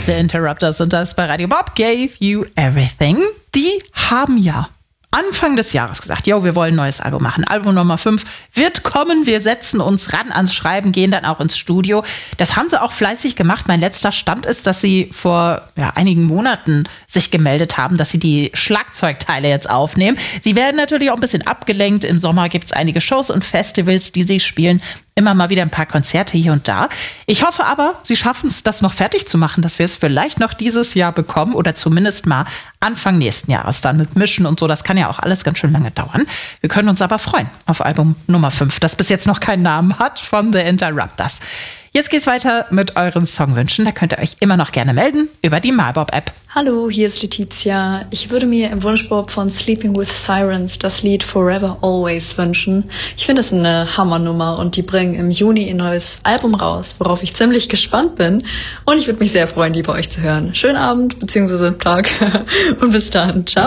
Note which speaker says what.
Speaker 1: The Interrupters und das bei Radio Bob Gave You Everything. Die haben ja Anfang des Jahres gesagt, wir wollen ein neues Album machen. Album Nummer 5 wird kommen. Wir setzen uns ran ans Schreiben, gehen dann auch ins Studio. Das haben sie auch fleißig gemacht. Mein letzter Stand ist, dass sie vor einigen Monaten sich gemeldet haben, dass sie die Schlagzeugteile jetzt aufnehmen. Sie werden natürlich auch ein bisschen abgelenkt. Im Sommer gibt es einige Shows und Festivals, die sie spielen. Immer mal wieder ein paar Konzerte hier und da. Ich hoffe aber, sie schaffen es, das noch fertig zu machen, dass wir es vielleicht noch dieses Jahr bekommen oder zumindest mal Anfang nächsten Jahres dann mit Mischen und so. Das kann ja auch alles ganz schön lange dauern. Wir können uns aber freuen auf Album Nummer 5, das bis jetzt noch keinen Namen hat, von The Interrupters. Jetzt geht's weiter mit euren Songwünschen. Da könnt ihr euch immer noch gerne melden über die MyBob-App.
Speaker 2: Hallo, hier ist Letizia. Ich würde mir im Wunschbob von Sleeping with Sirens das Lied Forever Always wünschen. Ich finde das eine Hammernummer und die bringen im Juni ein neues Album raus, worauf ich ziemlich gespannt bin. Und ich würde mich sehr freuen, die bei euch zu hören. Schönen Abend bzw. Tag und bis dann. Ciao.